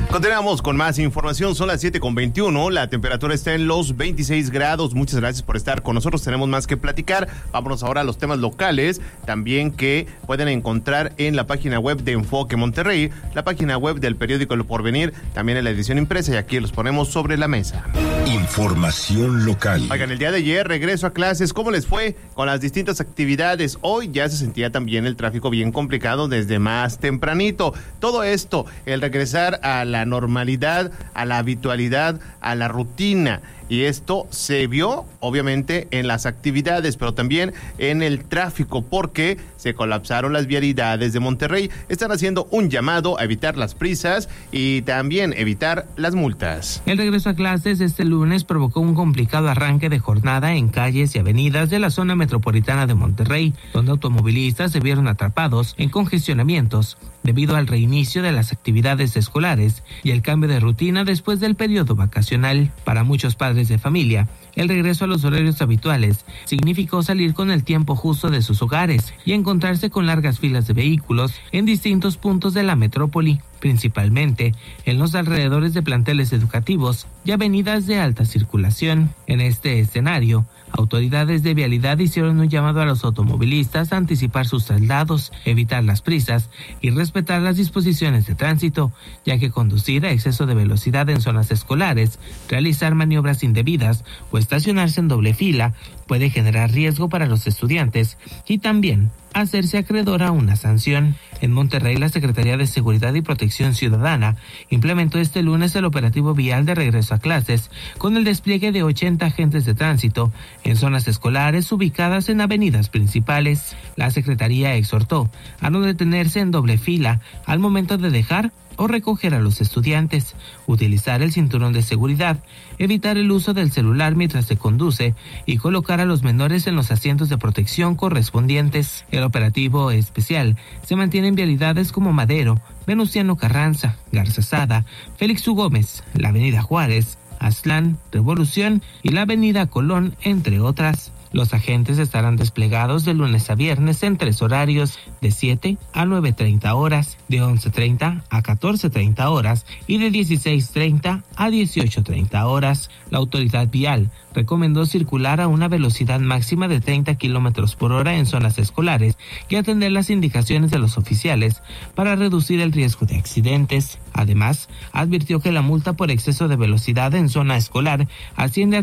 Continuamos con más información, son las 7:21, la temperatura está en los 26 grados, muchas gracias por estar con nosotros, tenemos más que platicar, vámonos ahora a los temas locales, también que pueden encontrar en la página web de Enfoque Monterrey, la página web del periódico El Porvenir, también en la edición impresa, y aquí los ponemos sobre la mesa. Información local. Oigan, el día de ayer, regreso a clases, ¿cómo les fue con las distintas actividades? Hoy ya se sentía también el tráfico bien complicado desde más tempranito, todo esto, el regresar a la normalidad, a la habitualidad, a la rutina. Y esto se vio, obviamente, en las actividades, pero también en el tráfico, porque se colapsaron las vialidades de Monterrey. Están haciendo un llamado a evitar las prisas y también evitar las multas. El regreso a clases este lunes provocó un complicado arranque de jornada en calles y avenidas de la zona metropolitana de Monterrey, donde automovilistas se vieron atrapados en congestionamientos debido al reinicio de las actividades escolares y el cambio de rutina después del periodo vacacional. Para muchos padres de familia, el regreso a los horarios habituales significó salir con el tiempo justo de sus hogares y encontrarse con largas filas de vehículos en distintos puntos de la metrópoli, principalmente en los alrededores de planteles educativos y avenidas de alta circulación. En este escenario, autoridades de vialidad hicieron un llamado a los automovilistas a anticipar sus traslados, evitar las prisas y respetar las disposiciones de tránsito, ya que conducir a exceso de velocidad en zonas escolares, realizar maniobras indebidas o estacionarse en doble fila puede generar riesgo para los estudiantes y también hacerse acreedor a una sanción. En Monterrey, la Secretaría de Seguridad y Protección Ciudadana implementó este lunes el operativo vial de regreso a clases con el despliegue de 80 agentes de tránsito en zonas escolares ubicadas en avenidas principales. La Secretaría exhortó a no detenerse en doble fila al momento de dejar o recoger a los estudiantes, utilizar el cinturón de seguridad, evitar el uso del celular mientras se conduce y colocar a los menores en los asientos de protección correspondientes. El operativo especial se mantiene en vialidades como Madero, Venustiano Carranza, Garzazada, Félix U. Gómez, la Avenida Juárez, Aztlán, Revolución y la Avenida Colón, entre otras. Los agentes estarán desplegados de lunes a viernes en 3 horarios, de 7 a 9:30 horas, de 11:30 a 14:30 horas y de 16:30 a 18:30 horas. La autoridad vial recomendó circular a una velocidad máxima de 30 kilómetros por hora en zonas escolares y atender las indicaciones de los oficiales para reducir el riesgo de accidentes. Además, advirtió que la multa por exceso de velocidad en zona escolar asciende a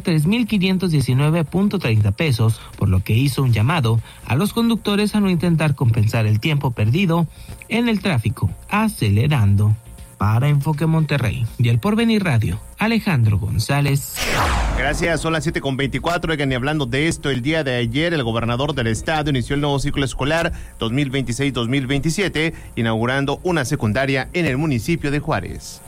3,519.30 pesos, por lo que hizo un llamado a los conductores a no intentar compensar el tiempo perdido en el tráfico, acelerando. Para Enfoque Monterrey y El Porvenir Radio, Alejandro González. Gracias, son las 7:24. Oigan, y hablando de esto, el día de ayer el gobernador del estado inició el nuevo ciclo escolar 2026-2027, inaugurando una secundaria en el municipio de Juárez.